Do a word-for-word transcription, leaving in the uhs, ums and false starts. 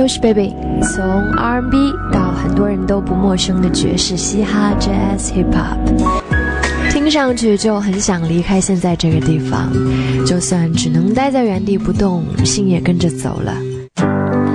English Baby， 从 R and B 到很多人都不陌生的爵士、嘻哈、Jazz、Hip Hop， 听上去就很想离开现在这个地方，就算只能待在原地不动，心也跟着走了。